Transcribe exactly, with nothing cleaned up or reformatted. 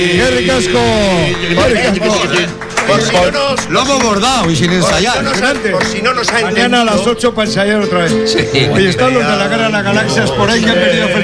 ¡Qué ricasco! ¡Qué ricasco! Por si no nos, Lo hemos bordado y sin ensayar. Por si no nos ha, por si no nos ha Mañana a las ocho para ensayar otra vez. Sí. Ahí están los de la Guerra de las Galaxias por ahí que han venido a